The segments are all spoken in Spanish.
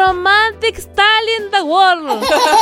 romantic style in the world.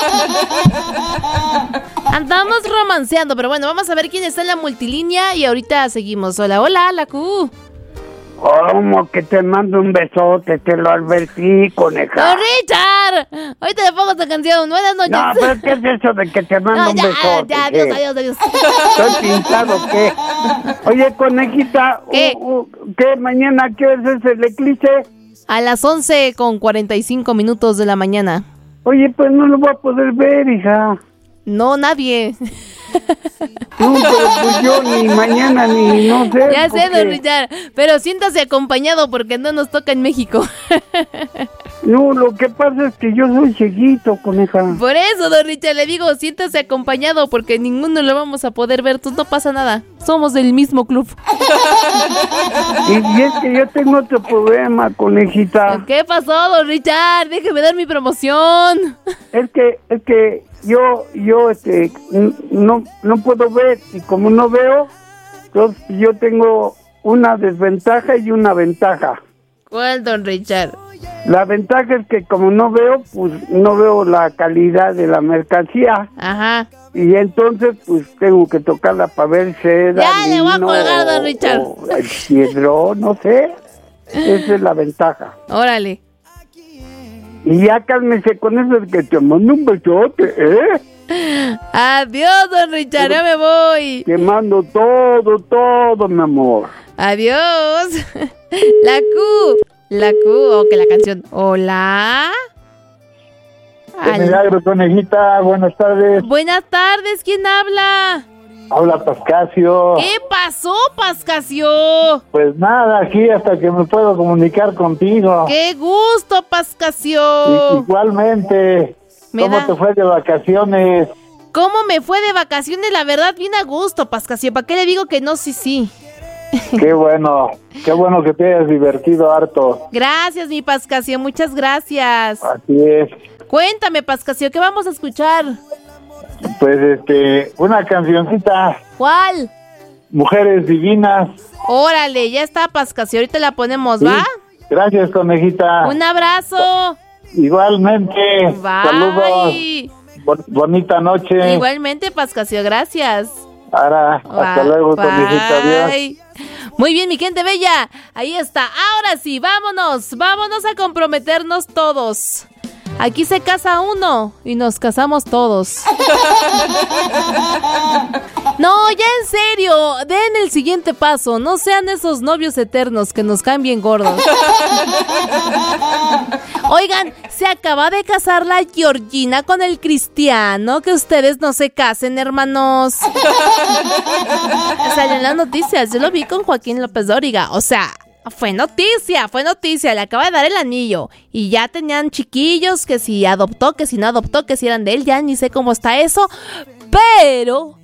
Andamos romanceando, pero bueno, vamos a ver quién está en la multilínea y ahorita seguimos. Hola, hola, la Q. ¿Cómo que te mando un besote? Te lo advertí, coneja. ¡No, Richard! Ahorita le pongo esta canción. Buenas noches. No, pero ¿qué es eso de que te mando un besote? Ya, adiós. ¿Estoy pintado qué? Oye, conejita, ¿Qué? ¿Qué mañana qué hora es el eclipse? A las 11:45 de la mañana. Oye, pues no lo voy a poder ver, hija. No, nadie. No, pero pues yo ni mañana ni no sé. Ya sé, don Richard, pero siéntase acompañado porque no nos toca en México. No, lo que pasa es que yo soy cieguito, coneja. Por eso, don Richard, le digo, siéntase acompañado porque ninguno lo vamos a poder ver. Entonces no pasa nada, somos del mismo club. Y es que yo tengo otro problema, conejita. ¿Qué pasó, don Richard? Déjeme dar mi promoción. Es que yo no puedo ver, y como no veo, entonces yo tengo una desventaja y una ventaja. ¿Cuál, don Richard? La ventaja es que como no veo, pues no veo la calidad de la mercancía. Ajá. Y entonces pues tengo que tocarla para ver si es ya le voy a colgar, don Richard. El piedrón, no sé. Esa es la ventaja. Órale. Y ya cálmese con eso de que te mando un besote, ¿eh? Adiós, don Richard, ya me voy. Te mando todo, mi amor. Adiós. La Q, que la canción. Hola. ¡Qué milagro, conejita! Buenas tardes. Buenas tardes, ¿quién habla? Habla Pascasio. ¿Qué pasó, Pascasio? Pues nada, aquí hasta que me puedo comunicar contigo. ¡Qué gusto, Pascasio! Igualmente. ¿Cómo te fue de vacaciones? ¿Cómo me fue de vacaciones? La verdad, bien a gusto, Pascasio. ¿Para qué le digo que no? Sí. Qué bueno que te hayas divertido harto. Gracias, mi Pascasio, muchas gracias. Así es. Cuéntame, Pascasio, ¿qué vamos a escuchar? Pues una cancioncita. ¿Cuál? Mujeres Divinas. Órale, ya está, Pascasio, ahorita la ponemos, Sí. ¿va? Gracias, conejita. Un abrazo. Igualmente. Bye. Saludos. Bonita noche. Igualmente, Pascasio, gracias. Hasta luego, conejita. Adiós. Muy bien, mi gente bella. Ahí está. Ahora sí, vámonos a comprometernos todos. Aquí se casa uno y nos casamos todos. No, ya en serio, den el siguiente paso. No sean esos novios eternos que nos caen bien gordos. Oigan, se acaba de casar la Georgina con el Cristiano. Que ustedes no se casen, hermanos. Salió en las noticias, yo lo vi con Joaquín López Dóriga. O sea, fue noticia, le acaba de dar el anillo. Y ya tenían chiquillos, que si adoptó, que si no adoptó, que si eran de él, ya ni sé cómo está eso. Pero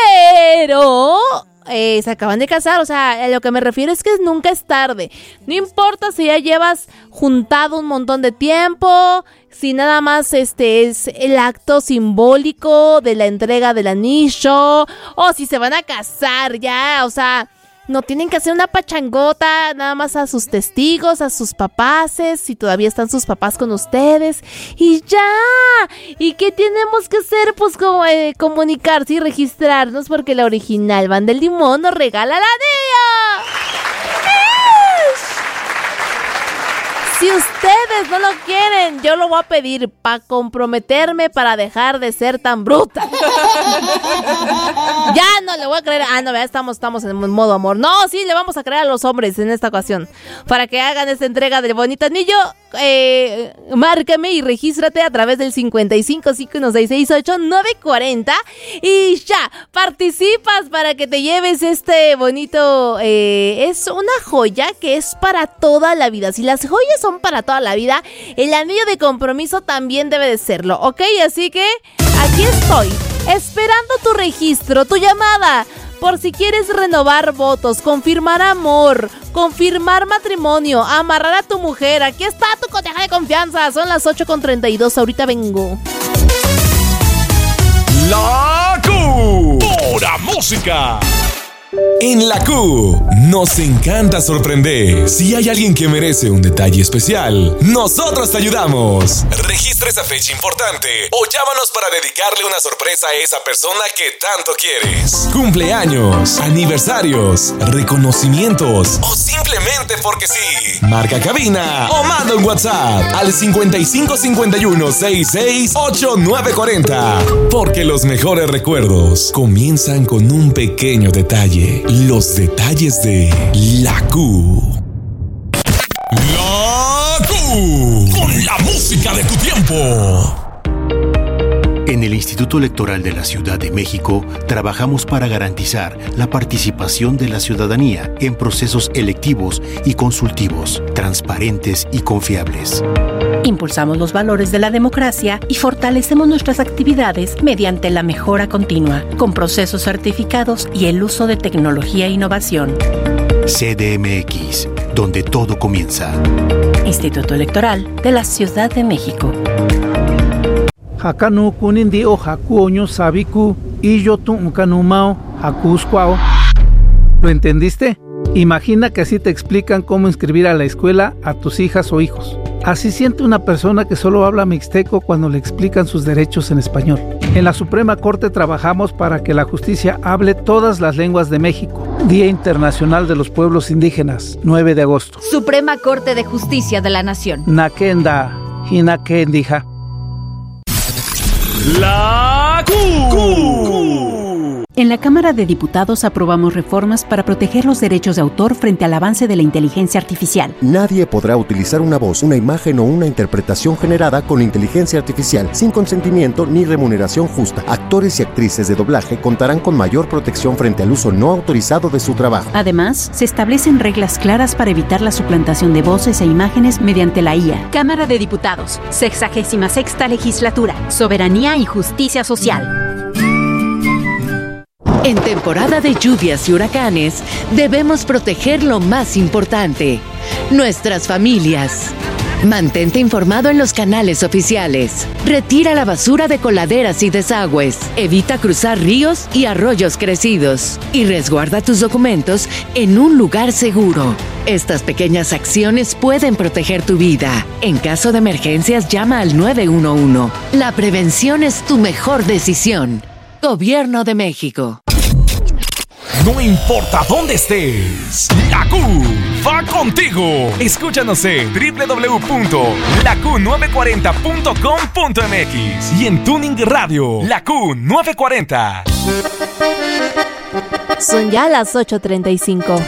se acaban de casar, o sea, a lo que me refiero es que nunca es tarde. No importa si ya llevas juntado un montón de tiempo, si nada más es el acto simbólico de la entrega del anillo, o si se van a casar ya, o sea, no tienen que hacer una pachangota nada más a sus testigos, a sus papaces, si todavía están sus papás con ustedes, y ya. ¿Y qué tenemos que hacer? Pues como comunicarse y registrarnos, porque la original Van del Limón nos regala la anillo. Si ustedes no lo quieren, yo lo voy a pedir para comprometerme, para dejar de ser tan bruta. Ya no le voy a creer. No, ya estamos en modo amor. No, sí, le vamos a creer a los hombres en esta ocasión. Para que hagan esta entrega del bonito anillo, márcame y regístrate a través del 5551668940 y ya, participas para que te lleves este bonito, es una joya que es para toda la vida. Si las joyas son para toda la vida, el anillo de compromiso también debe de serlo, ¿ok? Así que aquí estoy, esperando tu registro, tu llamada, por si quieres renovar votos, confirmar amor, confirmar matrimonio, amarrar a tu mujer. Aquí está tu coteja de confianza. Son las 8:32, ahorita vengo. La Q, pura música. En la Q, nos encanta sorprender. Si hay alguien que merece un detalle especial, nosotros te ayudamos. Registra esa fecha importante o llámanos para dedicarle una sorpresa a esa persona que tanto quieres. Cumpleaños, aniversarios, reconocimientos o simplemente porque sí. Marca cabina o manda un WhatsApp al 5551668940. Porque los mejores recuerdos comienzan con un pequeño detalle. Los detalles de la Q. La Q, con la música de tu tiempo. En el Instituto Electoral de la Ciudad de México trabajamos para garantizar la participación de la ciudadanía en procesos electivos y consultivos, transparentes y confiables. Impulsamos los valores de la democracia y fortalecemos nuestras actividades mediante la mejora continua, con procesos certificados y el uso de tecnología e innovación. CDMX, donde todo comienza. Instituto Electoral de la Ciudad de México. Hakanu kunindi o hakuoño sabiku y yo tu ukanumao hakuskwao. ¿Lo entendiste? Imagina que así te explican cómo inscribir a la escuela a tus hijas o hijos. Así siente una persona que solo habla mixteco cuando le explican sus derechos en español. En la Suprema Corte trabajamos para que la justicia hable todas las lenguas de México. Día Internacional de los Pueblos Indígenas, 9 de agosto. Suprema Corte de Justicia de la Nación. Nakenda, hinakendija. La Q. En la Cámara de Diputados aprobamos reformas para proteger los derechos de autor frente al avance de la inteligencia artificial. Nadie podrá utilizar una voz, una imagen o una interpretación generada con inteligencia artificial sin consentimiento ni remuneración justa. Actores y actrices de doblaje contarán con mayor protección frente al uso no autorizado de su trabajo. Además, se establecen reglas claras para evitar la suplantación de voces e imágenes mediante la IA. Cámara de Diputados, 66ª Legislatura, Soberanía y Justicia Social. En temporada de lluvias y huracanes, debemos proteger lo más importante, nuestras familias. Mantente informado en los canales oficiales. Retira la basura de coladeras y desagües. Evita cruzar ríos y arroyos crecidos. Y resguarda tus documentos en un lugar seguro. Estas pequeñas acciones pueden proteger tu vida. En caso de emergencias, llama al 911. La prevención es tu mejor decisión. Gobierno de México. No importa dónde estés, la Q va contigo. Escúchanos en www.laq940.com.mx y en Tuning Radio, la Q940. Son ya las 8:35.